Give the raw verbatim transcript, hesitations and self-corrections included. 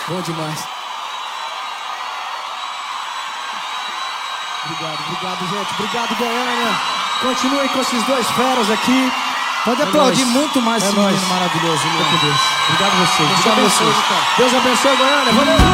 Bom demais. Obrigado, obrigado, gente. Obrigado, Goiânia. Continuem com esses dois feras aqui. Pode É aplaudir nóis. muito mais É esse nóis. menino maravilhoso. Fica com Deus. Obrigado a vocês. Deus Obrigado a abençoe, vocês. cara. Deus abençoe, Goiânia. Valeu!